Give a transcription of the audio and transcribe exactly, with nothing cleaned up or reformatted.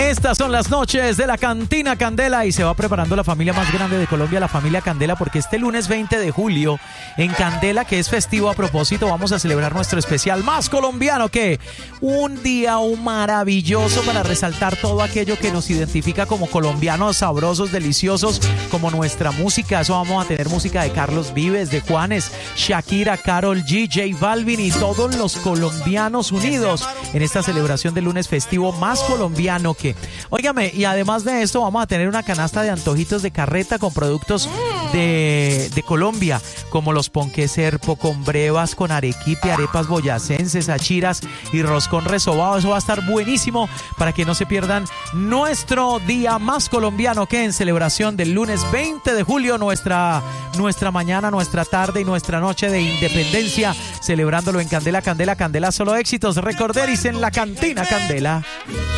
Estas son las noches de la Cantina Candela y se va preparando la familia más grande de Colombia, la familia Candela, porque este lunes veinte de julio en Candela, que es festivo a propósito, vamos a celebrar nuestro especial más colombiano, que un día un maravilloso para resaltar todo aquello que nos identifica como colombianos sabrosos, deliciosos, como nuestra música. Eso vamos a tener música de Carlos Vives, de Juanes, Shakira, Karol G, J Balvin y todos los colombianos unidos en esta celebración del lunes festivo más colombiano que... Óigame, y además de esto vamos a tener una canasta de antojitos de carreta con productos de, de Colombia, como los ponqués serpo con brevas, con arequipe, arepas boyacenses, achiras y roscón resobado. Eso va a estar buenísimo para que no se pierdan nuestro día más colombiano, que en celebración del lunes veinte de julio, nuestra, nuestra mañana, nuestra tarde y nuestra noche de independencia, celebrándolo en Candela, Candela, Candela, solo éxitos. Recorderis en la Cantina Candela.